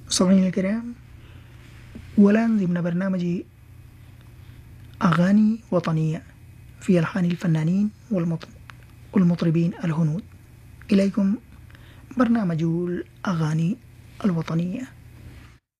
مستمعينا الكرام، والآن ضمن برنامج أغاني وطنية في ألحان الفنانين والمطربين الهنود، إليكم برنامج الأغاني الوطنية.